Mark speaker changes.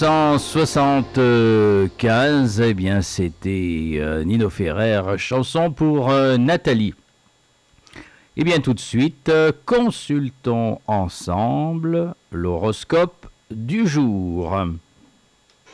Speaker 1: 1975, eh bien, c'était Nino Ferrer, chanson pour Nathalie. Eh bien, tout de suite, consultons ensemble l'horoscope du jour.